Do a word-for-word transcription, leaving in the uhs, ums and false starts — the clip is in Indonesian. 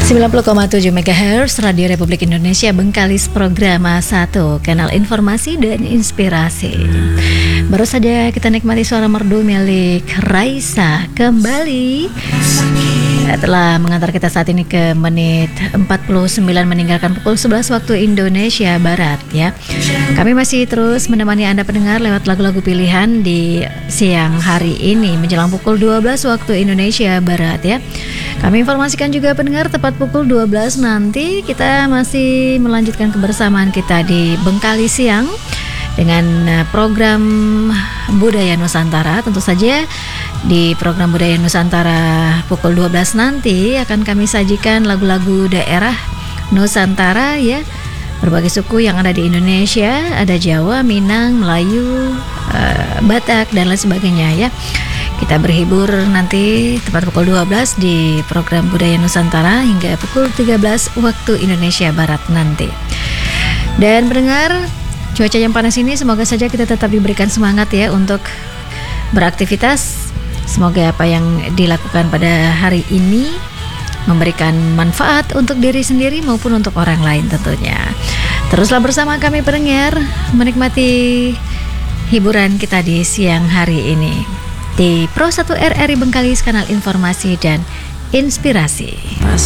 sembilan puluh koma tujuh megahertz Radio Republik Indonesia Bengkalis, Programa satu, kanal informasi dan inspirasi. Baru saja kita nikmati suara merdu milik Raisa kembali. Telah mengantar kita saat ini ke menit empat puluh sembilan meninggalkan pukul sebelas waktu Indonesia Barat ya. Kami masih terus menemani Anda pendengar lewat lagu-lagu pilihan di siang hari ini menjelang pukul dua belas waktu Indonesia Barat ya. Kami informasikan juga pendengar tepat pukul dua belas nanti kita masih melanjutkan kebersamaan kita di Bengkali Siang dengan program Budaya Nusantara. Tentu saja di program Budaya Nusantara pukul dua belas nanti akan kami sajikan lagu-lagu daerah Nusantara ya. Berbagai suku yang ada di Indonesia, ada Jawa, Minang, Melayu, uh, Batak dan lain sebagainya ya. Kita berhibur nanti tepat pukul dua belas di program Budaya Nusantara hingga pukul tiga belas waktu Indonesia Barat nanti. Dan pendengar, cuaca yang panas ini semoga saja kita tetap diberikan semangat ya untuk beraktivitas. Semoga apa yang dilakukan pada hari ini memberikan manfaat untuk diri sendiri maupun untuk orang lain tentunya. Teruslah bersama kami pendengar menikmati hiburan kita di siang hari ini di Pro satu R R I Bengkalis, kanal informasi dan inspirasi. Pas